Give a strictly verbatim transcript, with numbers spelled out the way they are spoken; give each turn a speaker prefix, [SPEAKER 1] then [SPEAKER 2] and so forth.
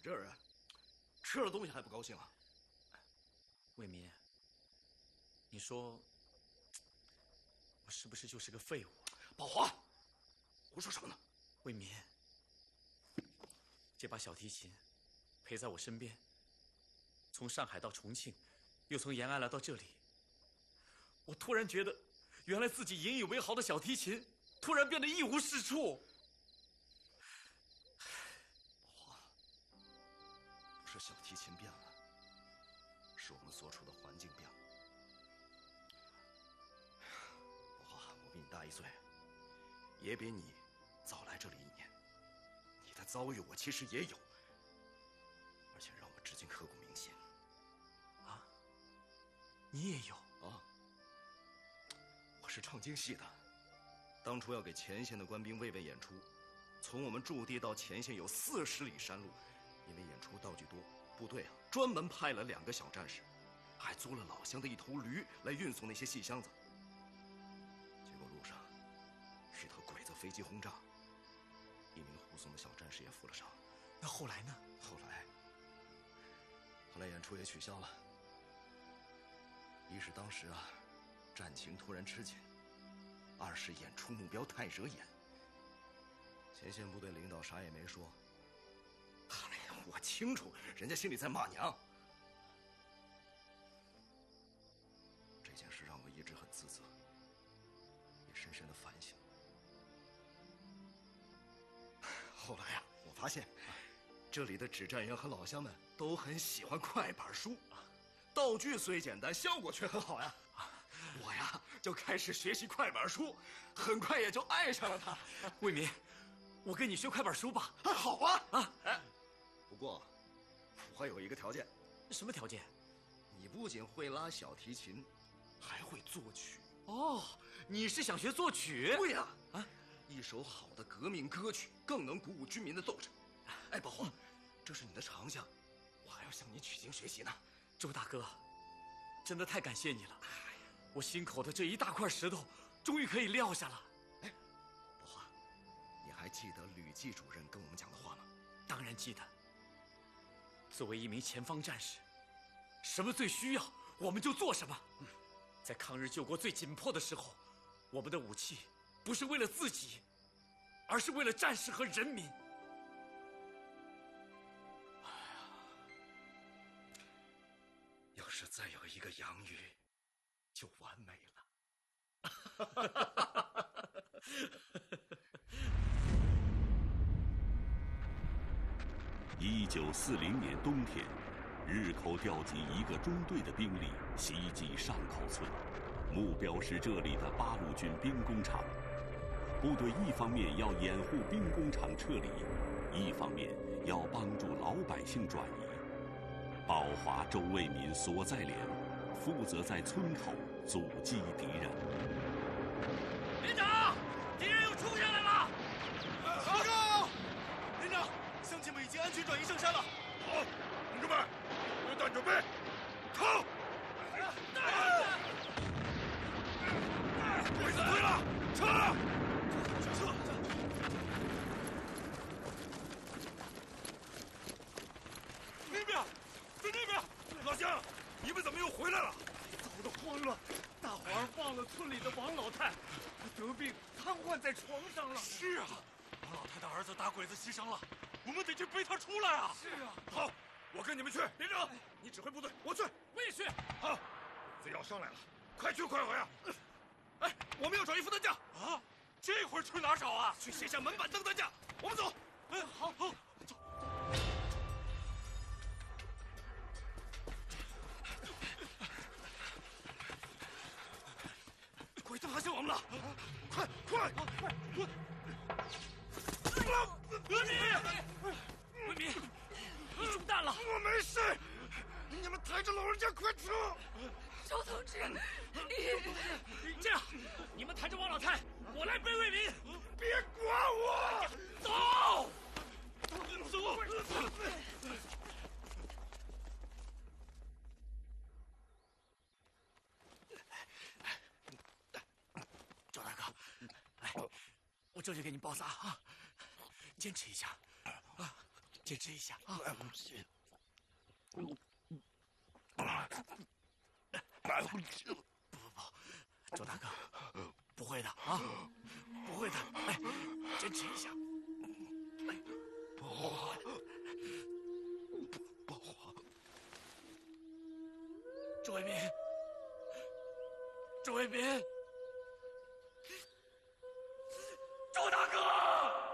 [SPEAKER 1] 这人吃了东西还不高兴啊？
[SPEAKER 2] 卫民，你说我是不是就是个废物？
[SPEAKER 1] 宝华，胡说什么呢？
[SPEAKER 2] 卫民，这把小提琴陪在我身边，从上海到重庆，又从延安来到这里，我突然觉得，原来自己引以为豪的小提琴，突然变得一无是处。
[SPEAKER 1] 宝华，不是小提琴变了，是我们所处的环境变了。宝华，我比你大一岁，也比你早来这里一年，你的遭遇我其实也有，而且让我至今刻骨铭心。
[SPEAKER 2] 啊，你也有
[SPEAKER 1] 啊？我是唱京戏的，当初要给前线的官兵慰问演出，从我们驻地到前线有四十里山路，因为演出道具多，部队啊专门派了两个小战士，还租了老乡的一头驴来运送那些戏箱子。结果路上遇到鬼子飞机轰炸，一名护送的小战士也负了伤。
[SPEAKER 2] 那后来呢？
[SPEAKER 1] 后来，后来演出也取消了。一是当时啊，战情突然吃紧；二是演出目标太惹眼。前线部队领导啥也没说。哎呀，我清楚，人家心里在骂娘。这件事让我一直很自责，也深深的反省。后来呀、啊，我发现，这里的指战员和老乡们都很喜欢快板书。道具虽简单，效果却很好呀！我呀就开始学习快板书，很快也就爱上了它。
[SPEAKER 2] 卫民，我跟你学快板书吧。
[SPEAKER 1] 啊，好啊！啊，哎，不过我还有一个条件。
[SPEAKER 2] 什么条件？
[SPEAKER 1] 你不仅会拉小提琴，还会作曲。
[SPEAKER 2] 哦，你是想学作曲？
[SPEAKER 1] 对呀！啊，一首好的革命歌曲更能鼓舞军民的斗志。哎，宝华，这是你的长项，我还要向你取经学习呢。
[SPEAKER 2] 周大哥，真的太感谢你了！我心口的这一大块石头，终于可以撂下了。
[SPEAKER 1] 哎，宝华，你还记得吕季主任跟我们讲的话吗？
[SPEAKER 2] 当然记得。作为一名前方战士，什么最需要，我们就做什么。嗯，在抗日救国最紧迫的时候，我们的武器不是为了自己，而是为了战士和人民。
[SPEAKER 1] 要是再有一个杨宇，就完美了。
[SPEAKER 3] 一九四零年冬天，日寇调集一个中队的兵力袭击上口村，目标是这里的八路军兵工厂。部队一方面要掩护兵工厂撤离，一方面要帮助老百姓转移。宝华、周卫民所在连负责在村口阻击敌人。
[SPEAKER 2] 连长，敌人又冲下来了！
[SPEAKER 1] 报告，连长，乡亲们已经安全转移上山了。
[SPEAKER 4] 好，同志们，有弹准备，靠！鬼子退了，撤！
[SPEAKER 1] 撤！
[SPEAKER 4] 那边，在那边，老乡，你们怎么又回来了？
[SPEAKER 5] 早都慌了，大伙儿忘了村里的王老太，得病瘫痪在床上了。
[SPEAKER 4] 是啊，王老太的儿子打鬼子牺牲了，我们得去背他出来啊！
[SPEAKER 5] 是啊，
[SPEAKER 4] 好，我跟你们去。连长，你指挥部队，我去。
[SPEAKER 2] 我也去。
[SPEAKER 4] 好，鬼子要上来了，快去快回啊！
[SPEAKER 1] 哎，我们要找一副担架
[SPEAKER 4] 啊！这会儿去哪儿找啊？
[SPEAKER 1] 去卸下门板凳担架。我们走。
[SPEAKER 4] 哎，好，好，走。
[SPEAKER 1] 鬼子发现我们了！快快快！
[SPEAKER 2] 卫民，卫民，你中弹了！
[SPEAKER 4] 我没事，你们抬着老人家快撤！
[SPEAKER 6] 周同志，你
[SPEAKER 2] 这样，你们抬着王老太，我来背卫民。
[SPEAKER 4] 别管我，
[SPEAKER 2] 走，
[SPEAKER 4] 走。
[SPEAKER 2] 赵大哥，来，我这就给你包扎啊，坚持一下啊！ 坚持一下啊！
[SPEAKER 4] 来不及了，来不及了！
[SPEAKER 2] 不不不，周大哥，不会的啊，不会的！哎，坚持一下！哎，
[SPEAKER 4] 宝华，宝华，
[SPEAKER 2] 周为民，周为民。